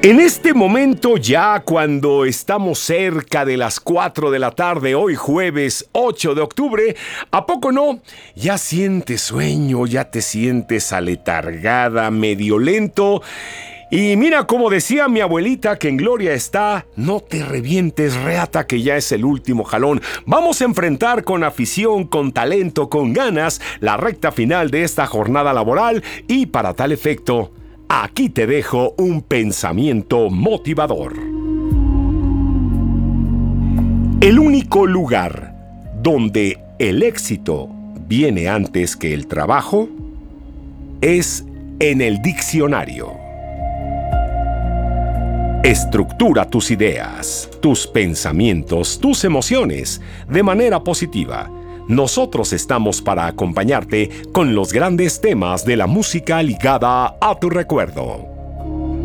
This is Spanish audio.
En este momento, ya cuando estamos cerca de las 4 de la tarde, hoy jueves 8 de octubre, ¿a poco no? Ya sientes sueño, ya te sientes aletargada, medio lento. Y mira, como decía mi abuelita, que en gloria está, no te revientes, reata, que ya es el último jalón. Vamos a enfrentar con afición, con talento, con ganas, la recta final de esta jornada laboral y para tal efecto, aquí te dejo un pensamiento motivador. El único lugar donde el éxito viene antes que el trabajo es en el diccionario. Estructura tus ideas, tus pensamientos, tus emociones de manera positiva. Nosotros estamos para acompañarte con los grandes temas de la música ligada a tu recuerdo.